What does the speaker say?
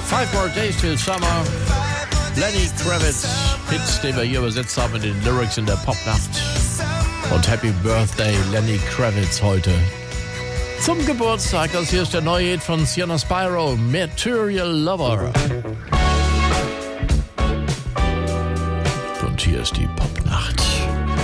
5 More Days Till Summer. Lenny Kravitz, Hits, den wir hier übersetzt haben in den Lyrics in der Popnacht. Und Happy Birthday, Lenny Kravitz, heute zum Geburtstag. Das hier ist der neue Hit von Sienna Spyro, Material Lover. Und hier ist die Popnacht.